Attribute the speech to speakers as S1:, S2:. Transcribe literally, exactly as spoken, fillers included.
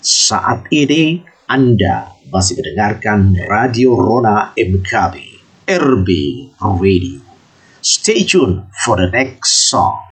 S1: Saat ini Anda masih mendengarkan Radio Rona M K B, R B Radio. Stay tuned for the next song.